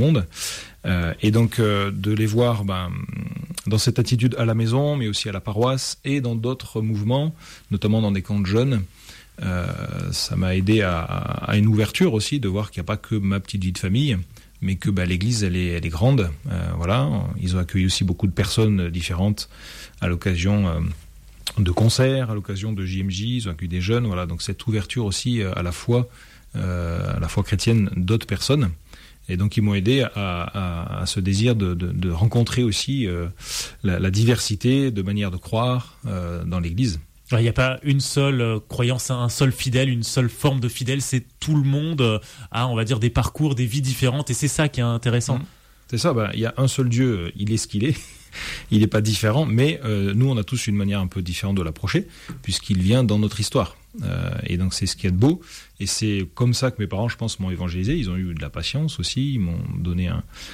monde. Et donc de les voir dans cette attitude à la maison, mais aussi à la paroisse et dans d'autres mouvements, notamment dans des camps de jeunes. Ça m'a aidé à une ouverture aussi, de voir qu'il n'y a pas que ma petite vie de famille, mais que l'Église elle est grande. Voilà, ils ont accueilli aussi beaucoup de personnes différentes à l'occasion de concerts, à l'occasion de JMJ, ils ont accueilli des jeunes. Voilà, donc cette ouverture aussi à la foi chrétienne d'autres personnes. Et donc ils m'ont aidé à ce désir de rencontrer aussi la diversité de manières de croire dans l'Église. Il n'y a pas une seule croyance, un seul fidèle, une seule forme de fidèle, c'est tout le monde a, on va dire, des parcours, des vies différentes, et c'est ça qui est intéressant. C'est ça, il y a un seul Dieu, il est ce qu'il est, il n'est pas différent, mais nous on a tous une manière un peu différente de l'approcher, puisqu'il vient dans notre histoire. Et donc c'est ce qui est beau, et c'est comme ça que mes parents, je pense, m'ont évangélisé. Ils ont eu de la patience aussi, ils m'ont donné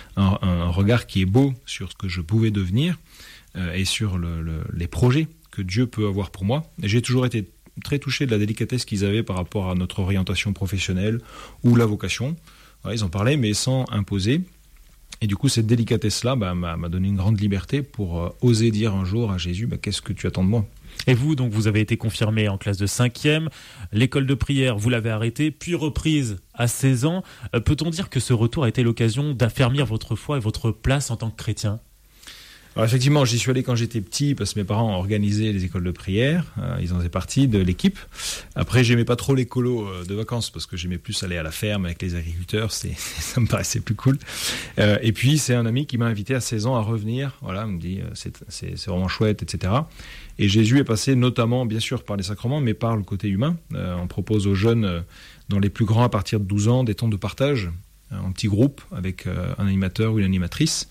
un regard qui est beau sur ce que je pouvais devenir, et sur les projets que Dieu peut avoir pour moi. Et j'ai toujours été très touché de la délicatesse qu'ils avaient par rapport à notre orientation professionnelle ou la vocation. Voilà, ils en parlaient, mais sans imposer. Et du coup, cette délicatesse-là m'a donné une grande liberté pour oser dire un jour à Jésus, qu'est-ce que tu attends de moi ? Et vous, donc, vous avez été confirmé en classe de 5e, l'école de prière, vous l'avez arrêtée, puis reprise à 16 ans. Peut-on dire que ce retour a été l'occasion d'affermir votre foi et votre place en tant que chrétien ? Alors effectivement, j'y suis allé quand j'étais petit parce que mes parents ont organisé les écoles de prière. Ils en faisaient partie de l'équipe. Après, j'aimais pas trop les colos de vacances parce que j'aimais plus aller à la ferme avec les agriculteurs. Ça me paraissait plus cool. Et puis, c'est un ami qui m'a invité à 16 ans à revenir. Voilà, il me dit c'est vraiment chouette, etc. Et Jésus est passé notamment, bien sûr, par les sacrements, mais par le côté humain. On propose aux jeunes, dans les plus grands à partir de 12 ans, des temps de partage en petits groupes avec un animateur ou une animatrice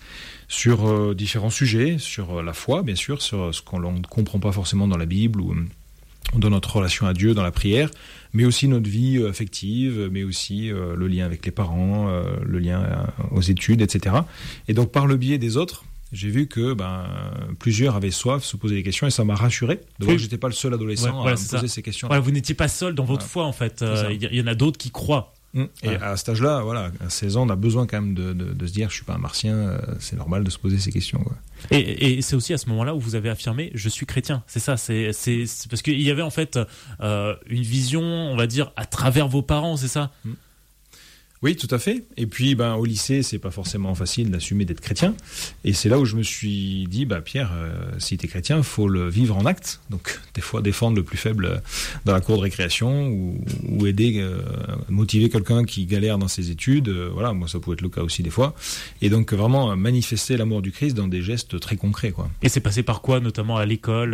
sur différents sujets, sur la foi bien sûr, sur ce qu'on ne comprend pas forcément dans la Bible ou dans notre relation à Dieu, dans la prière, mais aussi notre vie affective, mais aussi le lien avec les parents, le lien aux études, etc. Et donc par le biais des autres, j'ai vu que plusieurs avaient soif, se posaient des questions, et ça m'a rassuré de voir que j'étais pas le seul adolescent à me poser ces questions. Voilà, vous n'étiez pas seul dans votre foi en fait, il y en a d'autres qui croient. Et à cet âge-là, voilà, à 16 ans, on a besoin quand même de se dire je suis pas un martien, c'est normal de se poser ces questions, quoi. Et c'est aussi à ce moment-là où vous avez affirmé je suis chrétien. C'est ça, c'est parce qu'il y avait en fait une vision, on va dire, à travers vos parents, c'est ça. Oui, tout à fait. Et puis, au lycée, c'est pas forcément facile d'assumer d'être chrétien. Et c'est là où je me suis dit, Pierre, si t'es chrétien, faut le vivre en acte. Donc, des fois, défendre le plus faible dans la cour de récréation ou aider, motiver quelqu'un qui galère dans ses études. Voilà, moi, ça pouvait être le cas aussi des fois. Et donc, vraiment manifester l'amour du Christ dans des gestes très concrets, quoi. Et c'est passé par quoi, notamment à l'école,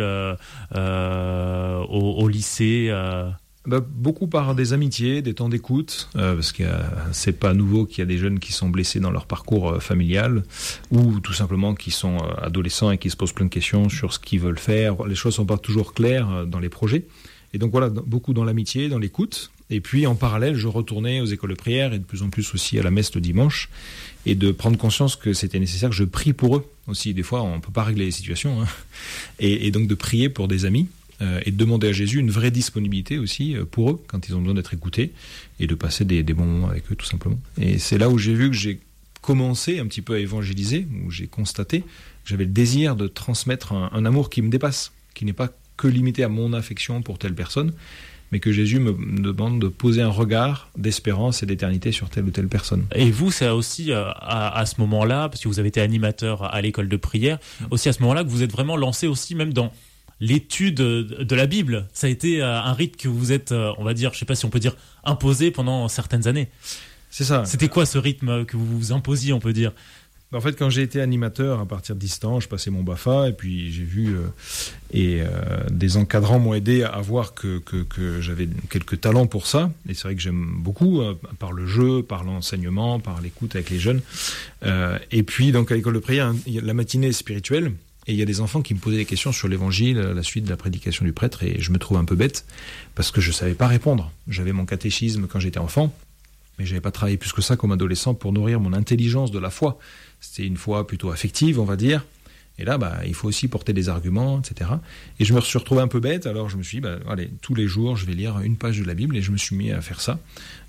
au lycée Beaucoup par des amitiés, des temps d'écoute, parce que c'est pas nouveau qu'il y a des jeunes qui sont blessés dans leur parcours familial, ou tout simplement qui sont adolescents et qui se posent plein de questions sur ce qu'ils veulent faire. Les choses sont pas toujours claires dans les projets. Et donc voilà, beaucoup dans l'amitié, dans l'écoute. Et puis en parallèle, je retournais aux écoles de prière et de plus en plus aussi à la messe le dimanche, et de prendre conscience que c'était nécessaire que je prie pour eux aussi. Des fois, on peut pas régler les situations, hein. Et donc de prier pour des amis. Et de demander à Jésus une vraie disponibilité aussi pour eux quand ils ont besoin d'être écoutés, et de passer des bons moments avec eux tout simplement. Et c'est là où j'ai vu que j'ai commencé un petit peu à évangéliser, où j'ai constaté que j'avais le désir de transmettre un amour qui me dépasse, qui n'est pas que limité à mon affection pour telle personne, mais que Jésus me demande de poser un regard d'espérance et d'éternité sur telle ou telle personne. Et vous, c'est aussi à ce moment-là, parce que vous avez été animateur à l'école de prière, aussi à ce moment-là que vous êtes vraiment lancé aussi même dans l'étude de la Bible. Ça a été un rite que vous êtes, on va dire, je sais pas si on peut dire, imposé pendant certaines années. C'est ça. C'était quoi ce rythme que vous vous imposiez, on peut dire ? En fait, quand j'ai été animateur, à partir de 10 ans, je passais mon BAFA, et puis j'ai vu, des encadrants m'ont aidé à voir que j'avais quelques talents pour ça. Et c'est vrai que j'aime beaucoup, par le jeu, par l'enseignement, par l'écoute avec les jeunes. Et puis, donc, à l'école de prière, la matinée est spirituelle. Et il y a des enfants qui me posaient des questions sur l'évangile, la suite de la prédication du prêtre, et je me trouve un peu bête, parce que je savais pas répondre. J'avais mon catéchisme quand j'étais enfant, mais j'avais pas travaillé plus que ça comme adolescent pour nourrir mon intelligence de la foi. C'était une foi plutôt affective, on va dire. Et là, il faut aussi porter des arguments, etc. Et je me suis retrouvé un peu bête, alors je me suis dit, allez, tous les jours, je vais lire une page de la Bible, et je me suis mis à faire ça,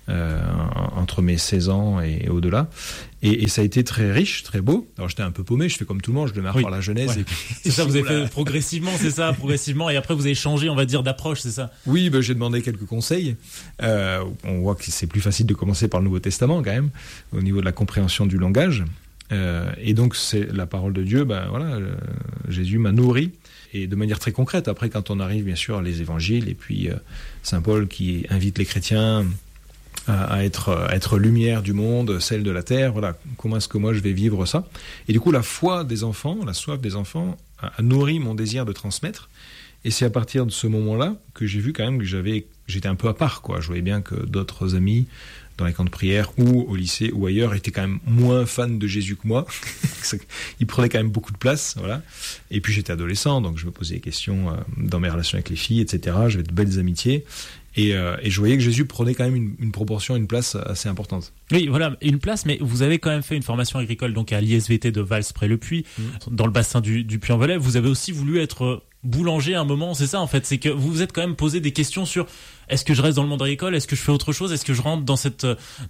entre mes 16 ans et au-delà. Et ça a été très riche, très beau. Alors j'étais un peu paumé, je fais comme tout le monde, je démarre par la Genèse. Ouais. Et puis, c'est ça, vous avez fait progressivement, progressivement, et après vous avez changé, on va dire, d'approche, c'est ça? Oui, j'ai demandé quelques conseils. On voit que c'est plus facile de commencer par le Nouveau Testament quand même, au niveau de la compréhension du langage. Et donc c'est la parole de Dieu, Jésus m'a nourri. Et de manière très concrète, après quand on arrive bien sûr les évangiles, et puis Saint Paul qui invite les chrétiens à être lumière du monde, celle de la terre, voilà, comment est-ce que moi je vais vivre ça? Et du coup la foi des enfants, la soif des enfants a nourri mon désir de transmettre, et c'est à partir de ce moment-là que j'ai vu quand même que j'étais un peu à part, quoi. Je voyais bien que d'autres amis dans les camps de prière ou au lycée ou ailleurs étaient quand même moins fans de Jésus que moi. Ils prenaient quand même beaucoup de place, voilà. Et puis j'étais adolescent, donc je me posais des questions dans mes relations avec les filles, etc. J'avais de belles amitiés. Et je voyais que Jésus prenait quand même une proportion, une place assez importante. Oui, voilà, une place, mais vous avez quand même fait une formation agricole donc à l'ISVT de Vals-près-le-Puy, dans le bassin du Puy-en-Velay. Vous avez aussi voulu être boulanger à un moment, c'est ça en fait, c'est que vous vous êtes quand même posé des questions sur est-ce que je reste dans le monde agricole, est-ce que je fais autre chose, est-ce que je rentre dans cette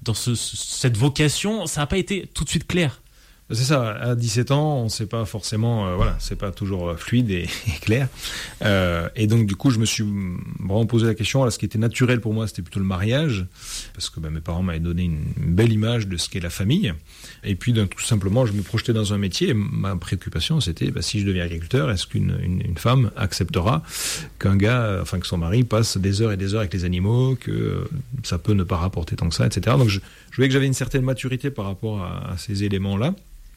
vocation? Ça n'a pas été tout de suite clair. C'est ça, à 17 ans, on ne sait pas forcément, c'est pas toujours fluide et clair. Et donc, du coup, je me suis vraiment posé la question. Alors, ce qui était naturel pour moi, c'était plutôt le mariage, parce que mes parents m'avaient donné une belle image de ce qu'est la famille. Et puis, tout simplement, je me projetais dans un métier. Et ma préoccupation, c'était, si je deviens agriculteur, est-ce qu'une femme acceptera qu'un gars, que son mari passe des heures et des heures avec les animaux, que ça peut ne pas rapporter tant que ça, etc. Donc, je voyais que j'avais une certaine maturité par rapport à ces éléments-là.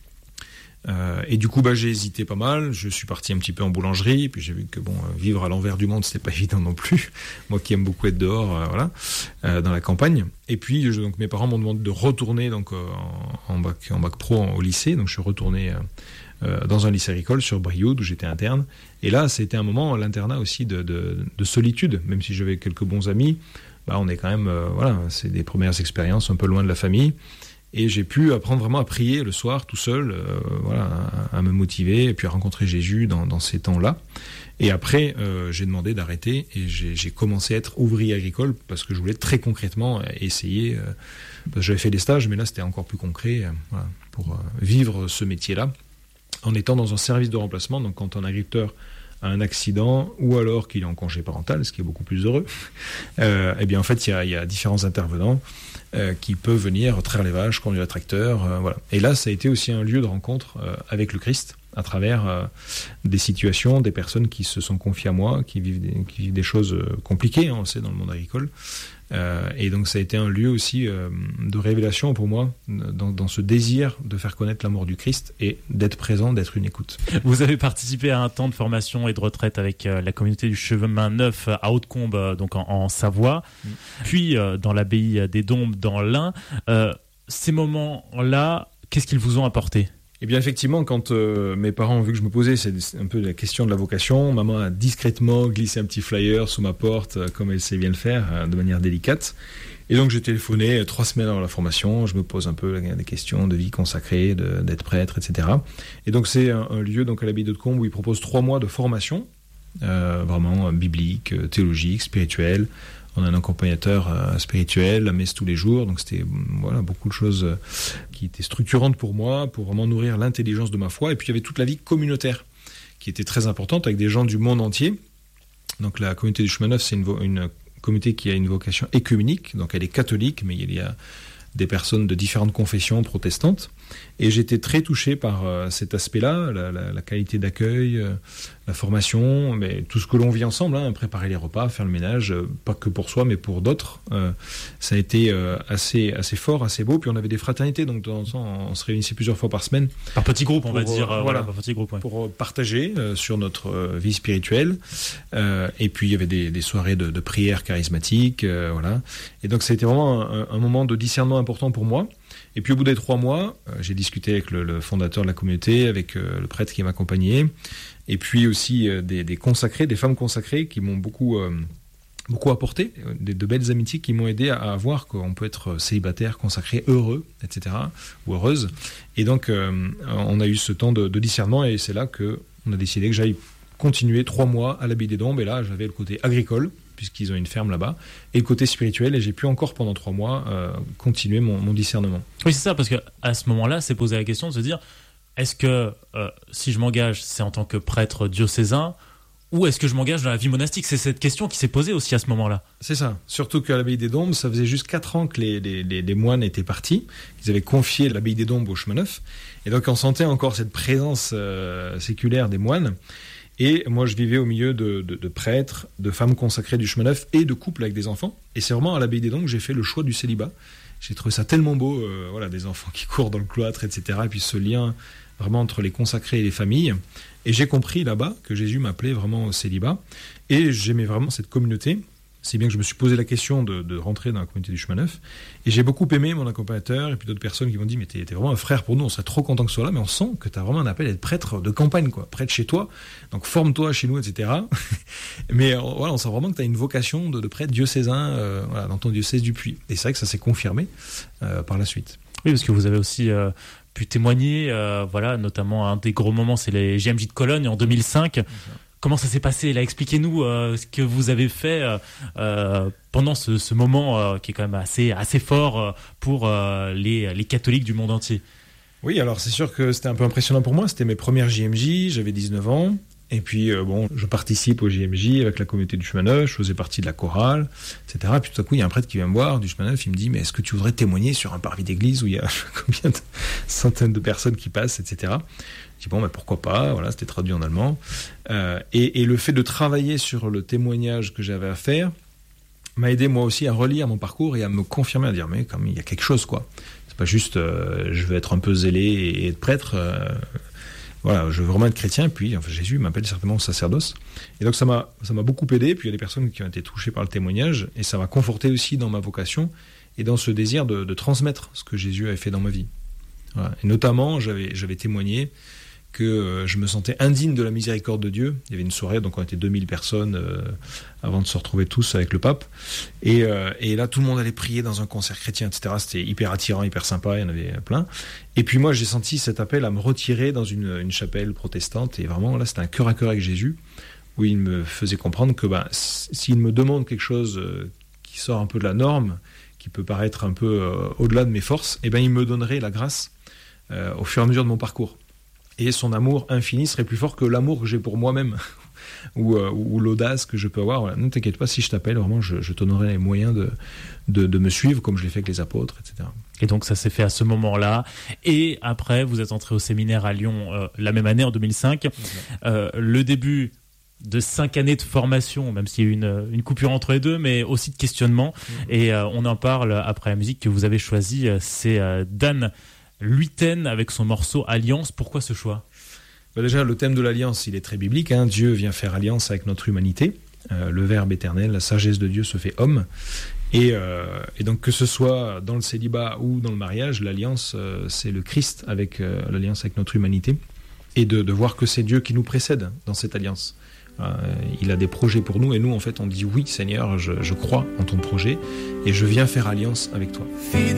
Et du coup, j'ai hésité pas mal. Je suis parti un petit peu en boulangerie, puis j'ai vu que vivre à l'envers du monde, c'était pas évident non plus. Moi qui aime beaucoup être dehors, dans la campagne. Et puis, donc mes parents m'ont demandé de retourner donc en bac pro au lycée. Donc je suis retourné dans un lycée agricole sur Brioude où j'étais interne. Et là, c'était un moment, l'internat aussi de solitude, même si j'avais quelques bons amis. On est quand même, c'est des premières expériences un peu loin de la famille. Et j'ai pu apprendre vraiment à prier le soir tout seul, à me motiver et puis à rencontrer Jésus dans ces temps-là. Et après, j'ai demandé d'arrêter et j'ai commencé à être ouvrier agricole parce que je voulais très concrètement essayer. Parce que j'avais fait des stages, mais là c'était encore plus concret pour vivre ce métier-là en étant dans un service de remplacement. Donc quand un agriculteur a un accident ou alors qu'il est en congé parental, ce qui est beaucoup plus heureux, eh bien en fait il y a différents intervenants qui peuvent venir traire les vaches, conduire le tracteur, voilà. Et là, ça a été aussi un lieu de rencontre avec le Christ, à travers des situations, des personnes qui se sont confiées à moi, qui vivent des choses compliquées, on le sait, dans le monde agricole. Et donc ça a été un lieu aussi de révélation pour moi, dans ce désir de faire connaître l'amour du Christ et d'être présent, d'être une écoute. Vous avez participé à un temps de formation et de retraite avec la communauté du Chemin Neuf à Hautecombe, donc en Savoie, puis dans l'abbaye des Dombes dans l'Ain. Ces moments-là, qu'est-ce qu'ils vous ont apporté ? Eh bien, effectivement, quand mes parents ont vu que je me posais, c'est un peu la question de la vocation, maman a discrètement glissé un petit flyer sous ma porte, comme elle sait bien le faire, de manière délicate. Et donc, j'ai téléphoné 3 semaines avant la formation, je me pose un peu des questions de vie consacrée, d'être prêtre, etc. Et donc, c'est un lieu, donc à l'abbaye d'Hautecombe, où ils proposent 3 mois de formation, vraiment biblique, théologique, spirituelle. On a un accompagnateur spirituel, la messe tous les jours, donc c'était beaucoup de choses qui étaient structurantes pour moi, pour vraiment nourrir l'intelligence de ma foi. Et puis il y avait toute la vie communautaire qui était très importante avec des gens du monde entier. Donc la communauté du Chemin Neuf, c'est une communauté qui a une vocation écuménique, donc elle est catholique, mais il y a des personnes de différentes confessions protestantes. Et j'étais très touché par cet aspect-là, la qualité d'accueil, la formation, mais tout ce que l'on vit ensemble, préparer les repas, faire le ménage, pas que pour soi, mais pour d'autres. Ça a été assez fort, assez beau. Puis on avait des fraternités, donc de temps en temps, on se réunissait plusieurs fois par semaine. Par petits groupes, on va dire. Par petits groupes, ouais. Pour partager sur notre vie spirituelle. Et puis il y avait des soirées de prière charismatique. Et donc ça a été vraiment un moment de discernement important pour moi. Et puis au bout des 3 mois, j'ai discuté avec le fondateur de la communauté, avec le prêtre qui m'accompagnait, et puis aussi des consacrés, des femmes consacrées qui m'ont beaucoup apporté, de belles amitiés qui m'ont aidé à voir qu'on peut être célibataire, consacré, heureux, etc., ou heureuse. Et donc on a eu ce temps de discernement, et c'est là qu'on a décidé que j'aille continuer 3 mois à l'abbaye des Dombes, et là j'avais le côté agricole, puisqu'ils ont une ferme là-bas, et le côté spirituel, et j'ai pu encore pendant 3 mois continuer mon discernement. Oui, c'est ça, parce qu'à ce moment-là, c'est poser la question de se dire, est-ce que si je m'engage, c'est en tant que prêtre diocésain, ou est-ce que je m'engage dans la vie monastique? C'est cette question qui s'est posée aussi à ce moment-là. C'est ça. Surtout qu'à l'abbaye des Dombes, ça faisait juste 4 ans que les moines étaient partis. Ils avaient confié l'abbaye des Dombes au chemin neuf. Et donc on sentait encore cette présence séculaire des moines. Et moi, je vivais au milieu de prêtres, de femmes consacrées du chemin neuf et de couples avec des enfants. Et c'est vraiment à l'abbaye des Dombes que j'ai fait le choix du célibat. J'ai trouvé ça tellement beau, des enfants qui courent dans le cloître, etc. Et puis ce lien vraiment entre les consacrés et les familles. Et j'ai compris là-bas que Jésus m'appelait vraiment au célibat. Et j'aimais vraiment cette communauté. C'est bien que je me suis posé la question de rentrer dans la communauté du chemin neuf. Et j'ai beaucoup aimé mon accompagnateur et puis d'autres personnes qui m'ont dit « Mais t'es vraiment un frère pour nous, on serait trop content que tu sois là, mais on sent que t'as vraiment un appel à être prêtre de campagne, quoi, prêtre chez toi. Donc forme-toi chez nous, etc. » Mais on sent vraiment que t'as une vocation de prêtre diocésain dans ton diocèse du Puy. Et c'est vrai que ça s'est confirmé par la suite. Oui, parce que vous avez aussi pu témoigner, notamment un des gros moments, c'est les JMJ de Cologne en 2005. Comment ça s'est passé là? Expliquez-nous ce que vous avez fait pendant ce moment qui est quand même assez fort pour les catholiques du monde entier. Oui, alors c'est sûr que c'était un peu impressionnant pour moi. C'était mes premières JMJ, j'avais 19 ans. Et puis, je participe au JMJ avec la communauté du chemin neuf, je faisais partie de la chorale, etc. Puis tout à coup, il y a un prêtre qui vient me voir du chemin neuf, il me dit « Mais est-ce que tu voudrais témoigner sur un parvis d'église où il y a combien de centaines de personnes qui passent, etc. » Je dis « Bon, pourquoi pas ?» Voilà, c'était traduit en allemand. Et le fait de travailler sur le témoignage que j'avais à faire m'a aidé moi aussi à relire mon parcours et à me confirmer, à dire « Mais comme il y a quelque chose, quoi. C'est pas juste je veux être un peu zélé et être prêtre. Je veux vraiment être chrétien, puis Jésus m'appelle certainement au sacerdoce. Et donc ça m'a beaucoup aidé, puis il y a des personnes qui ont été touchées par le témoignage, et ça m'a conforté aussi dans ma vocation, et dans ce désir de transmettre ce que Jésus avait fait dans ma vie. Voilà. Et notamment, j'avais témoigné que je me sentais indigne de la miséricorde de Dieu. Il y avait une soirée, donc on était 2000 personnes avant de se retrouver tous avec le pape. Et là, tout le monde allait prier dans un concert chrétien, etc. C'était hyper attirant, hyper sympa, il y en avait plein. Et puis moi, j'ai senti cet appel à me retirer dans une chapelle protestante. Et vraiment, là, c'était un cœur à cœur avec Jésus, où il me faisait comprendre que s'il me demande quelque chose qui sort un peu de la norme, qui peut paraître un peu au-delà de mes forces, il me donnerait la grâce au fur et à mesure de mon parcours. Et son amour infini serait plus fort que l'amour que j'ai pour moi-même ou l'audace que je peux avoir. Voilà. Ne t'inquiète pas, si je t'appelle, vraiment, je te donnerai les moyens de me suivre comme je l'ai fait avec les apôtres, etc. Et donc ça s'est fait à ce moment-là. Et après, vous êtes entré au séminaire à Lyon la même année, en 2005. Le début de 5 années de formation, même s'il y a eu une coupure entre les deux, mais aussi de questionnement. Et on en parle après la musique que vous avez choisie. C'est Dan Luyten avec son morceau Alliance. Pourquoi ce choix? Déjà, le thème de l'alliance, il est très biblique. Dieu vient faire alliance avec notre humanité. Le Verbe éternel, la sagesse de Dieu se fait homme. Et donc, que ce soit dans le célibat ou dans le mariage, l'alliance, c'est le Christ avec l'alliance avec notre humanité. Et de voir que c'est Dieu qui nous précède dans cette alliance. Il a des projets pour nous et nous, en fait, on dit oui, Seigneur, je crois en ton projet et je viens faire alliance avec toi. Fidèle